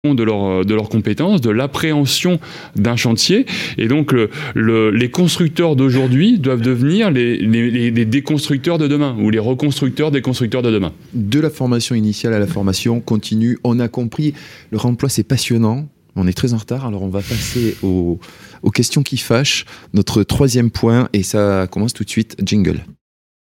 de leurs compétences, de l'appréhension d'un chantier. Et donc, les constructeurs d'aujourd'hui doivent devenir les déconstructeurs de demain, ou les reconstructeurs des constructeurs de demain. De la formation initiale à la formation continue, on a compris. Le réemploi, c'est passionnant. On est très en retard, alors on va passer aux questions qui fâchent. Notre troisième point, et ça commence tout de suite. Jingle.